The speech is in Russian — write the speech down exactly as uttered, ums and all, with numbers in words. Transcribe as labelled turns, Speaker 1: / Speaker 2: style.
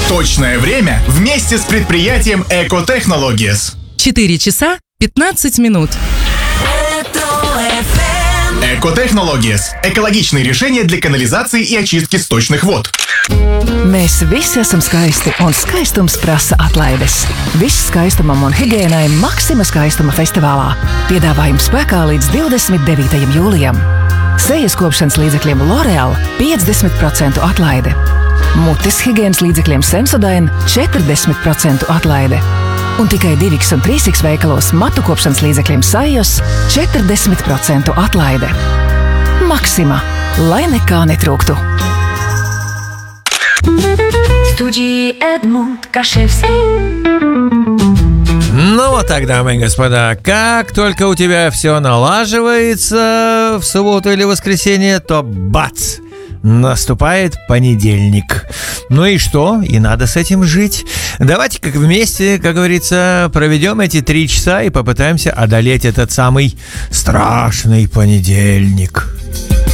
Speaker 1: Точное время вместе с предприятием Eco Technologies.
Speaker 2: четыре часа пятнадцать минут.
Speaker 1: Eco Technologies – экологичные решения для канализации и очистки сточных вод.
Speaker 3: Mēs visi esam skaisti, un skaistums prasa atlaides. Viss skaistumam un higiēnai Maksima skaistuma festivālā. Piedāvājums spēkā līdz divdesmit devītajam jūlijam. Sejas kopšanas līdzekļiem L'Oreal piecdesmit procentu atlaide. Mutes higienas līdzekļiem Sensodyne četrdesmit procentu atlaide. Un tikai divi un trīs veikalos matu kopšanas līdzekļiem Sajos četrdesmit procentu atlaide. Maksima, lai nekā netrūktu.
Speaker 4: Студии Эдмунд Кашевский.
Speaker 5: Ну вот так, дамы и господа, как только у тебя все налаживается в субботу или воскресенье, то бац! Наступает понедельник. Ну и что? И надо с этим жить. Давайте как вместе, как говорится, проведем эти три часа и попытаемся одолеть этот самый страшный понедельник.